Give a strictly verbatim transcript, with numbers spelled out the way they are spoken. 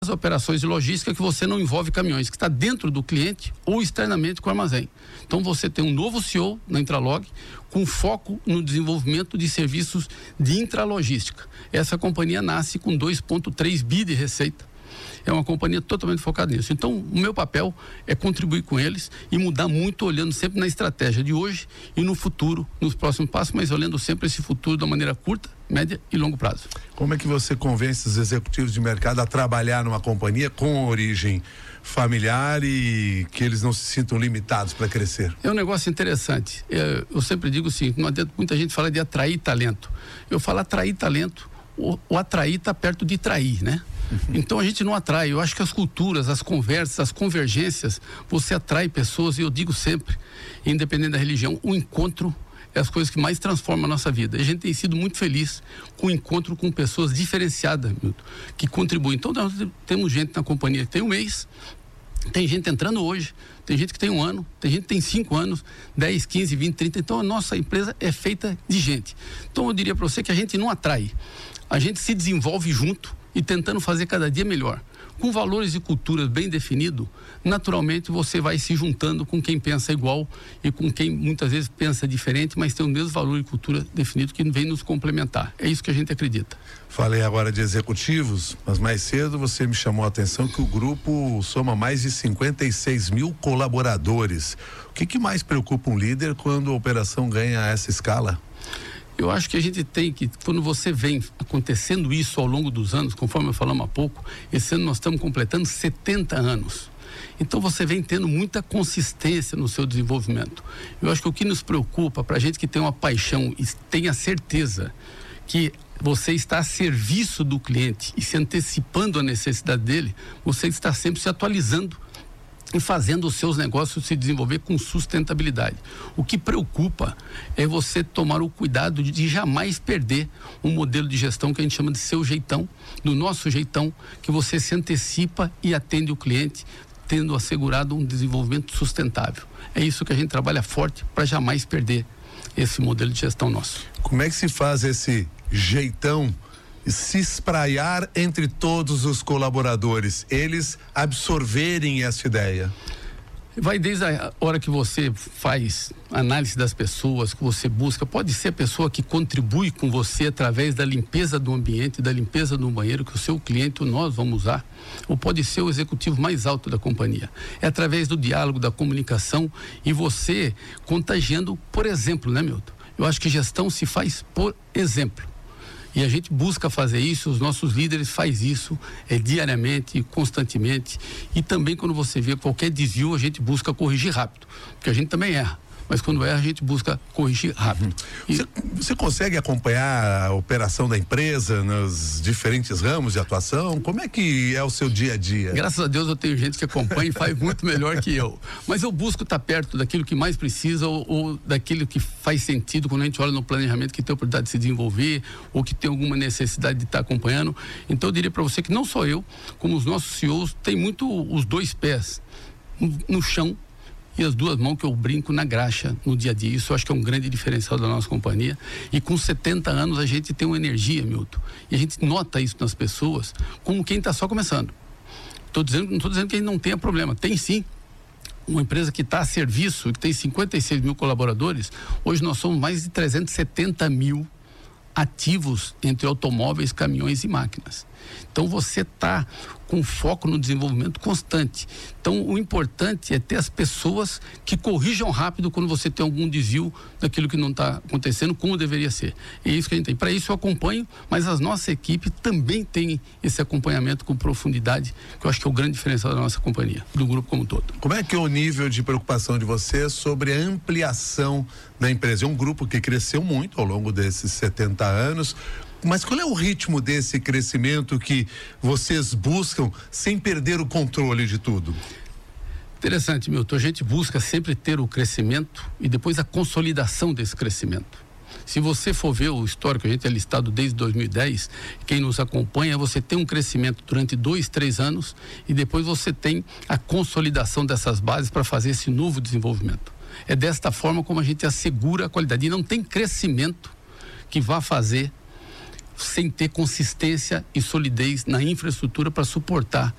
as operações de logística que você não envolve caminhões, que está dentro do cliente ou externamente com o armazém. Então você tem um novo C E O na Intralog com foco no desenvolvimento de serviços de intralogística. Essa companhia nasce com dois vírgula três bi de receita. É uma companhia totalmente focada nisso. Então, o meu papel é contribuir com eles e mudar muito, olhando sempre na estratégia de hoje e no futuro, nos próximos passos, mas olhando sempre esse futuro da maneira curta, média e longo prazo. Como é que você convence os executivos de mercado a trabalhar numa companhia com origem familiar e que eles não se sintam limitados para crescer? É um negócio interessante. Eu, eu sempre digo assim, não adianta, muita gente fala de atrair talento. Eu falo atrair talento, o, o atrair está perto de trair, né? Então a gente não atrai. Eu acho que as culturas, as conversas, as convergências, você atrai pessoas, e eu digo sempre, independente da religião, o encontro é as coisas que mais transformam a nossa vida. E a gente tem sido muito feliz com o encontro com pessoas diferenciadas, Milton, que contribuem. Então nós temos gente na companhia que tem um mês, tem gente entrando hoje, tem gente que tem um ano, tem gente que tem cinco anos, dez, quinze, vinte, trinta. Então a nossa empresa é feita de gente. Então eu diria para você que a gente não atrai, a gente se desenvolve junto e tentando fazer cada dia melhor. Com valores e culturas bem definidos, naturalmente você vai se juntando com quem pensa igual e com quem muitas vezes pensa diferente, mas tem o mesmo valor e cultura definido que vem nos complementar. É isso que a gente acredita. Falei agora de executivos, mas mais cedo você me chamou a atenção que o grupo soma mais de cinquenta e seis mil colaboradores. O que que mais preocupa um líder quando a operação ganha essa escala? Eu acho que a gente tem que, quando você vem acontecendo isso ao longo dos anos, conforme eu falamos há pouco, esse ano nós estamos completando setenta anos. Então você vem tendo muita consistência no seu desenvolvimento. Eu acho que o que nos preocupa, para a gente que tem uma paixão e tem a certeza que você está a serviço do cliente e se antecipando a necessidade dele, você está sempre se atualizando e fazendo os seus negócios se desenvolver com sustentabilidade. O que preocupa é você tomar o cuidado de, de jamais perder um modelo de gestão que a gente chama de seu jeitão, do nosso jeitão, que você se antecipa e atende o cliente, tendo assegurado um desenvolvimento sustentável. É isso que a gente trabalha forte para jamais perder esse modelo de gestão nosso. Como é que se faz esse jeitão se espraiar entre todos os colaboradores, eles absorverem essa ideia? Vai desde a hora que você faz análise das pessoas, que você busca, pode ser a pessoa que contribui com você através da limpeza do ambiente, da limpeza do banheiro que o seu cliente ou nós vamos usar, ou pode ser o executivo mais alto da companhia. É através do diálogo, da comunicação e você contagiando, por exemplo, né, Milton? Eu acho que gestão se faz por exemplo. E a gente busca fazer isso, os nossos líderes fazem isso é, diariamente, constantemente. E também quando você vê qualquer desvio, a gente busca corrigir rápido, porque a gente também erra. Mas quando erra, a gente busca corrigir rápido. E... Você, você consegue acompanhar a operação da empresa nos diferentes ramos de atuação? Como é que é o seu dia a dia? Graças a Deus eu tenho gente que acompanha e faz muito melhor que eu. Mas eu busco estar perto daquilo que mais precisa ou, ou daquilo que faz sentido quando a gente olha no planejamento, que tem a oportunidade de se desenvolver ou que tem alguma necessidade de estar acompanhando. Então eu diria para você que não só eu, como os nossos C E Os, tem muito os dois pés no, no chão e as duas mãos que eu brinco na graxa no dia a dia. Isso eu acho que é um grande diferencial da nossa companhia. E com setenta anos a gente tem uma energia, Milton. E a gente nota isso nas pessoas como quem está só começando. Tô dizendo, não estou dizendo que a gente não tenha problema. Tem sim. Uma empresa que está a serviço, que tem cinquenta e seis mil colaboradores, hoje nós somos mais de trezentos e setenta mil ativos entre automóveis, caminhões e máquinas. Então você está com foco no desenvolvimento constante. Então o importante é ter as pessoas que corrijam rápido quando você tem algum desvio daquilo que não está acontecendo como deveria ser. É isso que a gente tem. Para isso eu acompanho, mas a nossa equipe também tem esse acompanhamento com profundidade, que eu acho que é o grande diferencial da nossa companhia, do grupo como um todo. Como é que é o nível de preocupação de vocês sobre a ampliação da empresa? É um grupo que cresceu muito ao longo desses setenta anos. Mas qual é o ritmo desse crescimento que vocês buscam sem perder o controle de tudo? Interessante, Milton. A gente busca sempre ter o crescimento e depois a consolidação desse crescimento. Se você for ver o histórico, a gente é listado desde dois mil e dez, quem nos acompanha, você tem um crescimento durante dois, três anos e depois você tem a consolidação dessas bases para fazer esse novo desenvolvimento. É desta forma como a gente assegura a qualidade. E não tem crescimento que vá fazer sem ter consistência e solidez na infraestrutura para suportar